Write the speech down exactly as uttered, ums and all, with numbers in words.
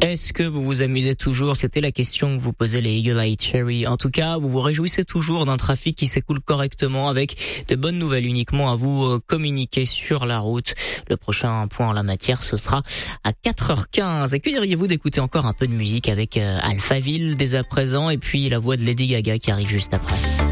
Est-ce que vous vous amusez toujours? C'était la question que vous posez les Eagle Eye Cherry. En tout cas, vous vous réjouissez toujours d'un trafic qui s'écoule correctement avec de bonnes nouvelles uniquement à vous communiquer sur la route. Le prochain point en la matière, ce sera à quatre heures quinze. Et que diriez-vous d'écouter encore un peu de musique avec Alphaville dès à présent et puis la voix de Lady Gaga qui arrive juste après?